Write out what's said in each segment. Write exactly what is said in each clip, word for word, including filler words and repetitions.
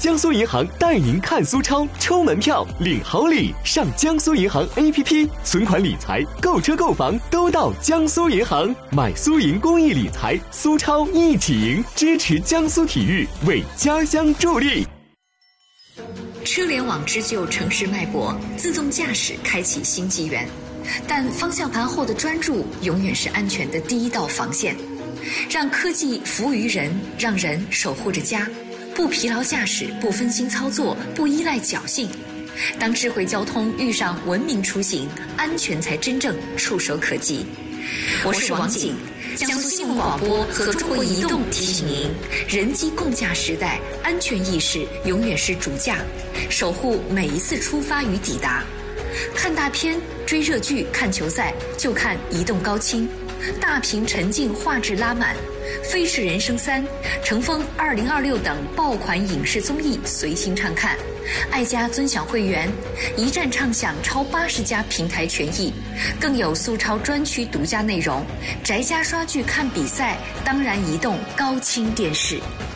江苏银行带您看苏超，抽门票领好礼，上江苏银行 A P P， 存款理财、购车购房都到江苏银行，买苏银公益理财，苏超一起赢，支持江苏体育，为家乡助力。 车联网织就城市脉搏，自动驾驶开启新纪元。但方向盘后的专注永远是安全的第一道防线。让科技服务于人，让人守护着家，不疲劳驾驶，不分心操作，不依赖侥幸。当智慧交通遇上文明出行，安全才真正触手可及。我是王景，江苏新闻广播和中国移动提醒您：人机共驾时代，安全意识永远是主驾，守护每一次出发与抵达。看大片、追热剧、看球赛，就看移动高清，大屏沉浸，画质拉满。《飞驰人生三》、《乘风二零二六》等爆款影视综艺随心畅看，爱家尊享会员，一站畅享超八十家平台权益，更有苏超专区独家内容。宅家刷剧看比赛，当然移动高清电视。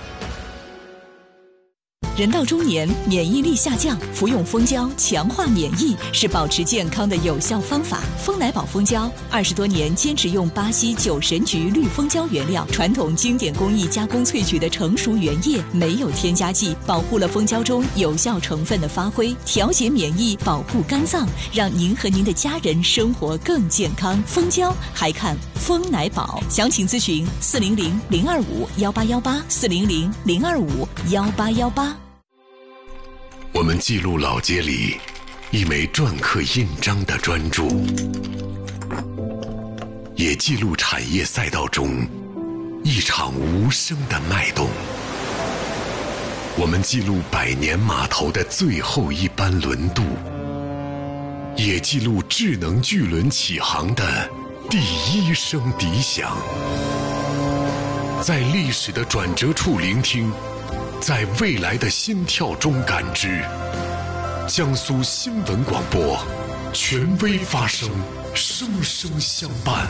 人到中年，免疫力下降，服用蜂胶强化免疫是保持健康的有效方法。蜂奶宝蜂胶二十多年坚持用巴西九神菊绿蜂胶原料，传统经典工艺加工萃取的成熟原液，没有添加剂，保护了蜂胶中有效成分的发挥，调节免疫，保护肝脏，让您和您的家人生活更健康。蜂胶还看蜂奶宝，详情咨询四零零零二五幺八幺八四零零零二五幺八幺八。 我们记录老街里一枚篆刻印章的专注，也记录产业赛道中一场无声的脉动。我们记录百年码头的最后一班轮渡，也记录智能巨轮起航的第一声笛响。在历史的转折处聆听，在未来的心跳中感知。江苏新闻广播，权威发声，声声相伴。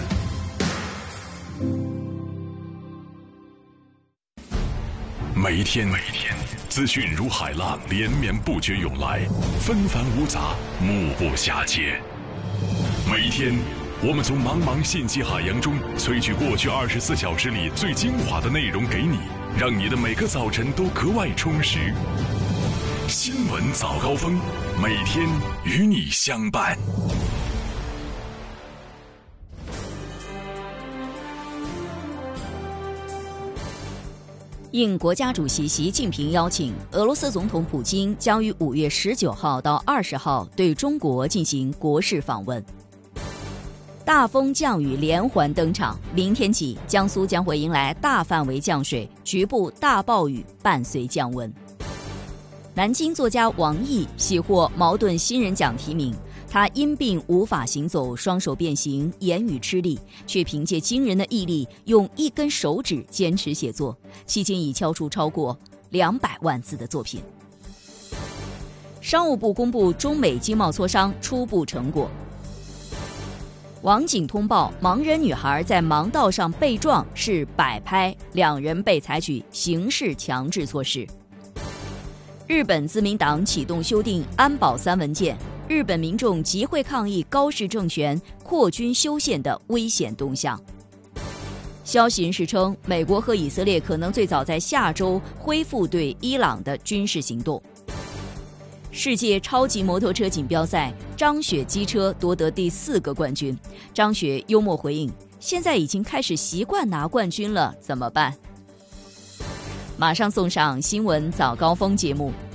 每一天，每一天，资讯如海浪，连绵不绝涌来，纷繁芜杂，目不暇接。每一天，我们从茫茫信息海洋中萃取过去二十四小时里最精华的内容给你，让你的每个早晨都格外充实。新闻早高峰，每天与你相伴。 应国家主席习近平邀请，俄罗斯总统普京将于五月十九号到二十号对中国进行国事访问。大风降雨连环登场，明天起，江苏将会迎来大范围降水，局部大暴雨伴随降温。南京作家王毅喜获茅盾新人奖提名，他因病无法行走，双手变形，言语吃力，却凭借惊人的毅力，用一根手指坚持写作，期间已敲出超过两百万字的作品。商务部公布中美经贸磋商初步成果。网警通报，盲人女孩在盲道上被撞是摆拍，两人被采取刑事强制措施。日本自民党启动修订安保三文件，日本民众集会抗议高市政权扩军修宪的危险动向。消息人士称，美国和以色列可能最早在下周恢复对伊朗的军事行动。世界超级摩托车锦标赛，张雪机车夺得第四个冠军。张雪幽默回应：“现在已经开始习惯拿冠军了，怎么办？”马上送上新闻早高峰节目，